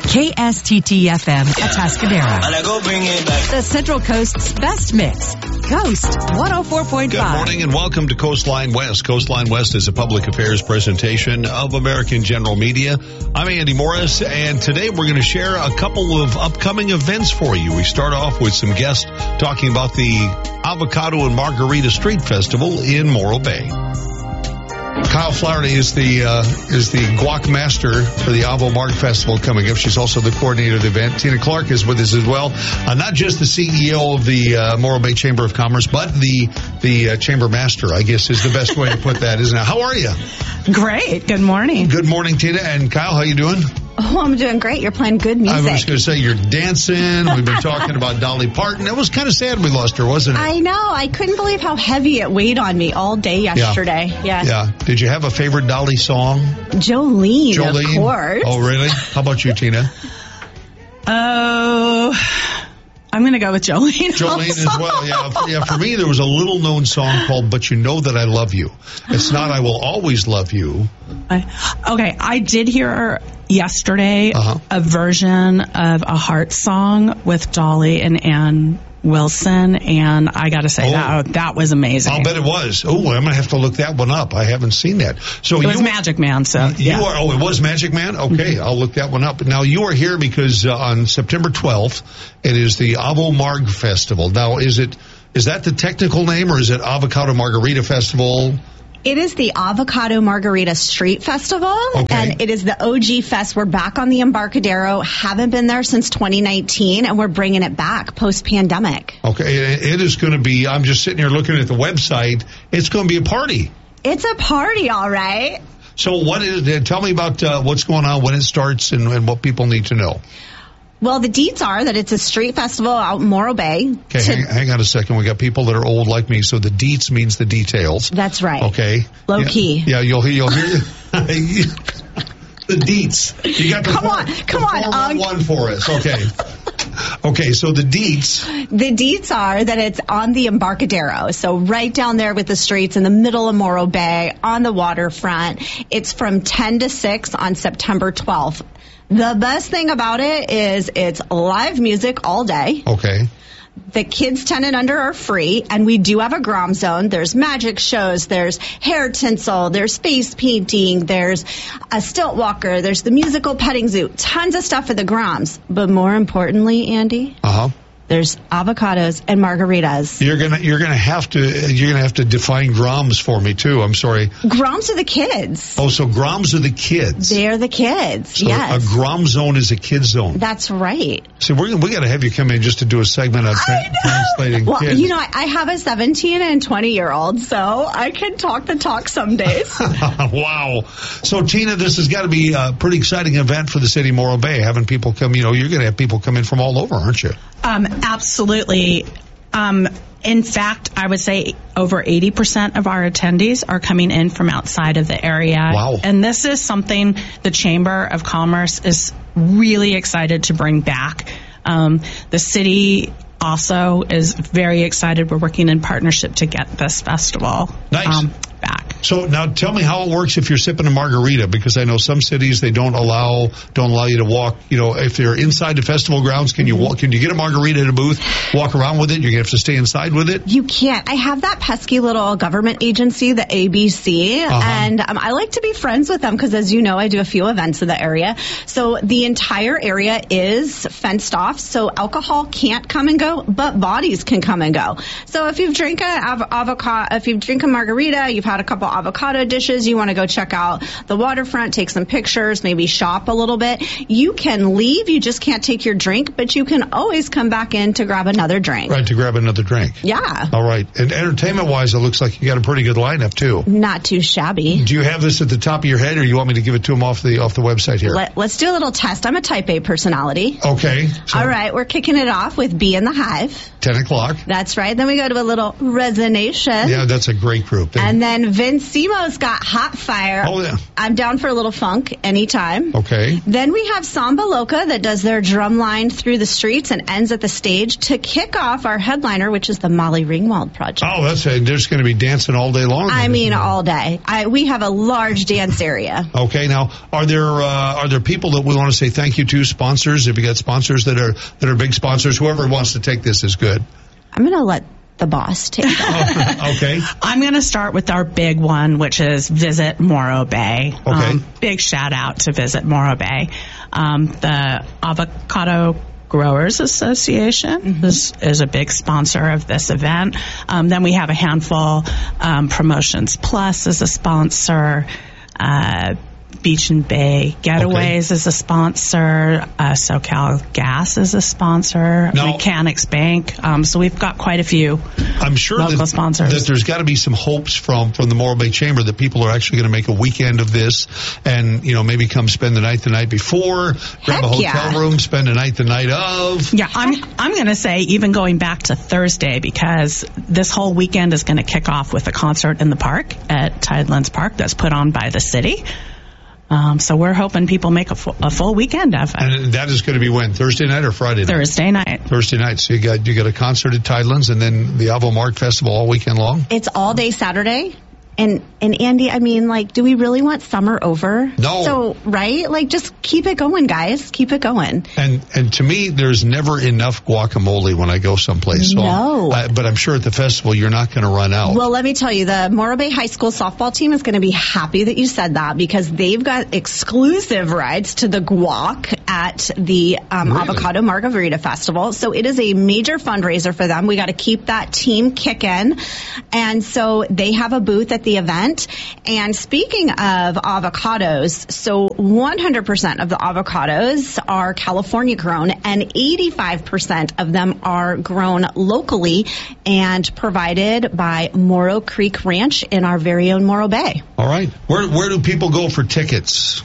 KSTT-FM Atascadero. The Central Coast's best mix. Coast 104.5. Good morning and welcome to Coastline West. Coastline West is a public affairs presentation of American General Media. I'm Andy Morris, and today we're going to share a couple of upcoming events for you. We start off with some guests talking about the Avocado and Margarita Street Festival in Morro Bay. Kyle Flaherty is the guac master for the Avo Marg Festival coming up. She's also the coordinator of the event. Tina Clark is with us as well. Not just the CEO of the Morro Bay Chamber of Commerce, but the chamber master, I guess is the best way to put that, isn't it? How are you? Great. Good morning. Good morning, Tina. And Kyle, how you doing? Oh, I'm doing great. You're playing good music. I was going to say you're dancing. We've been talking about Dolly Parton. It was kind of sad we lost her, wasn't it? I know. I couldn't believe how heavy it weighed on me all day yesterday. Yeah. Did you have a favorite Dolly song? Jolene, of course. Oh, really? How about you, Tina? I'm going to go with Jolene. Jolene as well, yeah. For me, there was a little-known song called But You Know That I Love You. It's not I Will Always Love You. I did hear yesterday a version of a Heart song with Dolly and Ann Wilson, and I got to say that was amazing. I'll bet it was. Oh, I'm going to have to look that one up. I haven't seen that. So it was Magic Man. So yeah. It was Magic Man? Okay, mm-hmm. I'll look that one up. Now, you are here because on September 12th, it is the Avo Marg Festival. Now, is that the technical name, or is it Avocado Margarita Festival? It is the Avocado Margarita Street Festival, and it is the OG Fest. We're back on the Embarcadero, haven't been there since 2019, and we're bringing it back post-pandemic. Okay, it is going to be, I'm just sitting here looking at the website, it's going to be a party. It's a party, all right. So tell me about what's going on, when it starts, and what people need to know. Well, the deets are that it's a street festival out in Morro Bay. Okay, hang on a second. We got people that are old like me, so the deets means the details. That's right. Okay. Low key. Yeah, you'll hear the deets. You got the come on. One for us. Okay. Okay, so the deets. The deets are that it's on the Embarcadero, so right down there with the streets in the middle of Morro Bay on the waterfront. It's from 10 to 6 on September 12th. The best thing about it is it's live music all day. Okay. The kids 10 and under are free, and we do have a Grom zone. There's magic shows, there's hair tinsel, there's face painting, there's a stilt walker, there's the musical petting zoo, tons of stuff for the Groms. But more importantly, Andy, there's avocados and margaritas. You're gonna have to define Groms for me too. I'm sorry. Groms are the kids. Oh, so Groms are the kids. They're the kids. So yes. A Grom zone is a kid zone. That's right. So we got to have you come in just to do a segment on translating well, kids. You know, I have a 17 and 20-year-old, so I can talk the talk some days. Wow. So Tina, this has got to be a pretty exciting event for the city of Morro Bay. Having people come, you're going to have people come in from all over, aren't you? Absolutely. In fact, I would say over 80% of our attendees are coming in from outside of the area. Wow. And this is something the Chamber of Commerce is really excited to bring back. The city also is very excited. We're working in partnership to get this festival back. So now tell me how it works if you're sipping a margarita, because I know some cities, they don't allow you to walk, if they're inside the festival grounds, can you get a margarita at a booth, walk around with it? You're going to have to stay inside with it? You can't. I have that pesky little government agency, the ABC, and I like to be friends with them because, as you know, I do a few events in the area. So the entire area is fenced off, so alcohol can't come and go, but bodies can come and go. So if you've drank a margarita, you've had a couple avocado dishes, you want to go check out the waterfront, take some pictures, maybe shop a little bit, you can leave. You just can't take your drink, but you can always come back in to grab another drink. Right, to grab another drink. Yeah. All right. And entertainment-wise, it looks like you got a pretty good lineup, too. Not too shabby. Do you have this at the top of your head, or you want me to give it to them off the website here? Let's do a little test. I'm a type A personality. Okay. All right. We're kicking it off with Bee in the Hive. 10 o'clock. That's right. Then we go to a little Resonation. Yeah, that's a great group. And then Vince Encino's got Hot Fire. Oh, yeah. I'm down for a little funk anytime. Okay. Then we have Samba Loca that does their drum line through the streets and ends at the stage to kick off our headliner, which is the Molly Ringwald Project. Oh, there's going to be dancing all day long. I mean, all day. We have a large dance area. Okay. Now, are there people that we want to say thank you to? Sponsors? Have you got sponsors that are big sponsors? Whoever wants to take this is good. I'm going to let the boss take that. Okay. I'm going to start with our big one, which is Visit Morro Bay. Okay. Big shout out to Visit Morro Bay. The Avocado Growers Association is a big sponsor of this event. Then we have a handful. Promotions Plus is a sponsor. Beach and Bay Getaways is a sponsor. SoCal Gas is a sponsor. Now, Mechanics Bank. So we've got quite a few. I'm sure local sponsors. That there's got to be some hopes from the Morro Bay Chamber that people are actually going to make a weekend of this, and maybe come spend the night before, grab a hotel room, spend the night of. Yeah, I'm going to say even going back to Thursday, because this whole weekend is going to kick off with a concert in the park at Tidelands Park that's put on by the city. So we're hoping people make a full weekend of it. And that is going to be when? Thursday night or Friday night? Thursday night. Thursday night. So you got a concert at Tidelands and then the Avo Mark Festival all weekend long? It's all day Saturday. And Andy, I mean, do we really want summer over? No. So, right? Just keep it going, guys. Keep it going. And to me, there's never enough guacamole when I go someplace. So no. But I'm sure at the festival, you're not going to run out. Well, let me tell you, the Morro Bay High School softball team is going to be happy that you said that, because they've got exclusive rides to the guac at the Avocado Margarita Festival. So it is a major fundraiser for them. We got to keep that team kicking. And so they have a booth at the event. And speaking of avocados, so 100% of the avocados are California grown, and 85% of them are grown locally and provided by Morro Creek Ranch in our very own Morro Bay. All right. Where do people go for tickets?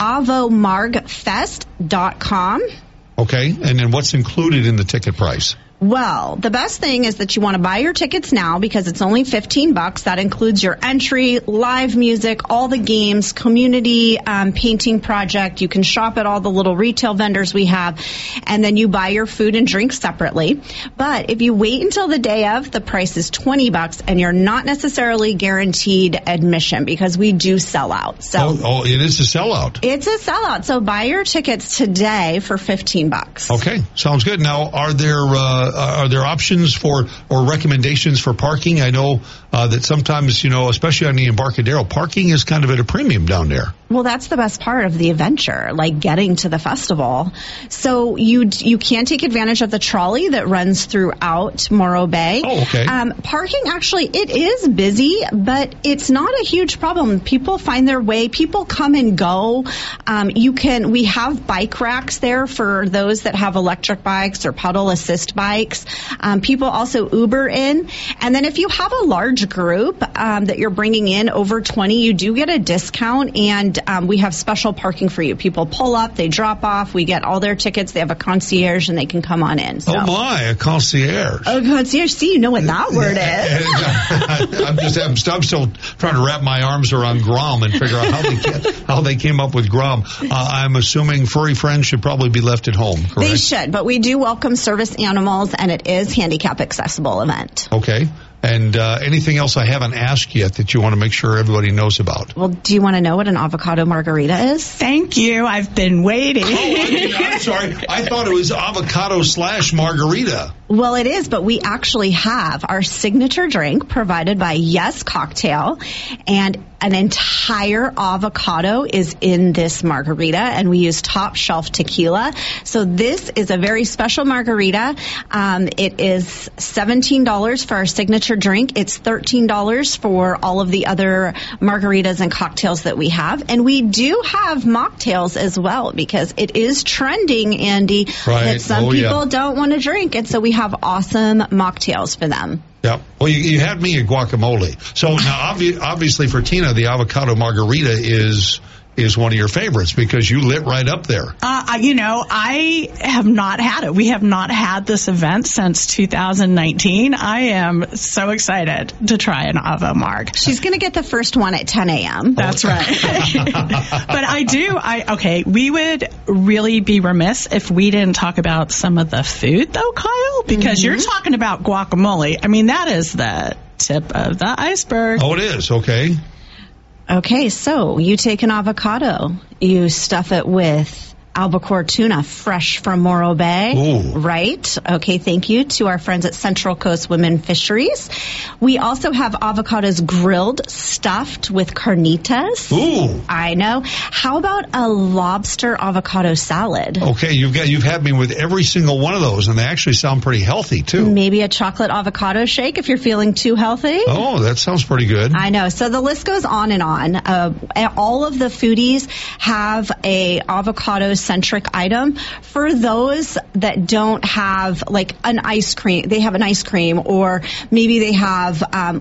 avomargfest.com. Okay. And then what's included in the ticket price? Well, the best thing is that you want to buy your tickets now, because it's only $15. That includes your entry, live music, all the games, community painting project. You can shop at all the little retail vendors we have, and then you buy your food and drink separately. But if you wait until the day of, the price is $20, and you're not necessarily guaranteed admission, because we do sell out. So it is a sellout. It's a sellout. So buy your tickets today for $15. Okay, sounds good. Now, are there options for or recommendations for parking? I know that sometimes, especially on the Embarcadero, parking is kind of at a premium down there. Well, that's the best part of the adventure, getting to the festival. So you can take advantage of the trolley that runs throughout Morro Bay. Oh, okay. Parking, actually, it is busy, but it's not a huge problem. People find their way. People come and go. We have bike racks there for those that have electric bikes or pedal assist bikes. People also Uber in. And then if you have a large group that you're bringing in over 20, you do get a discount, and we have special parking for you. People pull up, they drop off, we get all their tickets, they have a concierge, and they can come on in. So. Oh my, a concierge. A concierge, see, you know what that word is. I'm still trying to wrap my arms around Grom and figure out how they came up with Grom. I'm assuming furry friends should probably be left at home, correct? They should, but we do welcome service animals, and it is handicap accessible event. Okay. And anything else I haven't asked yet that you want to make sure everybody knows about? Well, do you want to know what an avocado margarita is? Thank you. I've been waiting. I'm sorry. I thought it was avocado/margarita. Well, it is, but we actually have our signature drink provided by Yes Cocktail, and an entire avocado is in this margarita, and we use top shelf tequila. So this is a very special margarita. It is $17 for our signature drink. It's $13 for all of the other margaritas and cocktails that we have. And we do have mocktails as well, because it is trending, Andy, that some people don't want to drink. And so we have awesome mocktails for them. Yeah. Well, you had me at guacamole. So now, obviously for Tina, the avocado margarita is is one of your favorites because you lit right up there. I have not had it. We have not had this event since 2019. I am so excited to try an Avo Marg. She's going to get the first one at 10 a.m. That's right. But we would really be remiss if we didn't talk about some of the food, though, Kyle, because you're talking about guacamole. I mean, that is the tip of the iceberg. Oh, it is. Okay. Okay, so you take an avocado, you stuff it with albacore tuna fresh from Morro Bay. Ooh. Right? Okay, thank you to our friends at Central Coast Women Fisheries. We also have avocados grilled, stuffed with carnitas. Ooh. I know. How about a lobster avocado salad? Okay, you've had me with every single one of those, and they actually sound pretty healthy, too. Maybe a chocolate avocado shake if you're feeling too healthy. Oh, that sounds pretty good. I know. So the list goes on and on. All of the foodies have a avocado-centric item. For those that don't have like an ice cream, they have an ice cream, or maybe they have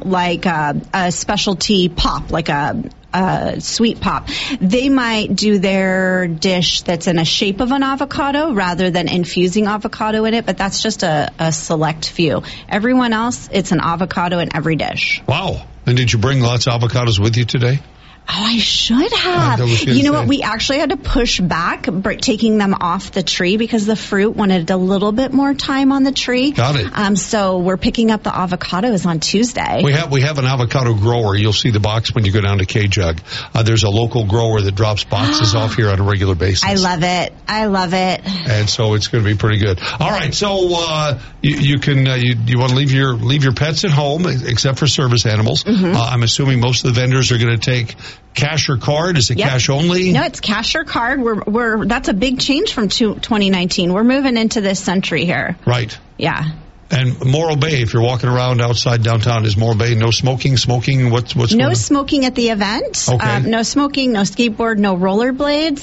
a specialty pop, like a sweet pop. They might do their dish that's in a shape of an avocado rather than infusing avocado in it, but that's just a select few. Everyone else, it's an avocado in every dish. Wow. And did you bring lots of avocados with you today? Oh, I should have. You know what? We actually had to push back taking them off the tree because the fruit wanted a little bit more time on the tree. Got it. So we're picking up the avocados on Tuesday. We have an avocado grower. You'll see the box when you go down to K-Jug. There's a local grower that drops boxes off here on a regular basis. I love it. And so it's going to be pretty good. All right. So you want to leave your pets at home except for service animals. Mm-hmm. I'm assuming most of the vendors are going to take cash or card? Is it cash only? No, it's cash or card. That's a big change from 2019. We're moving into this century here. Right. Yeah. And Morro Bay, if you're walking around outside downtown, is Morro Bay no smoking? What's no smoking at the event. Okay. No smoking, no skateboard, no rollerblades.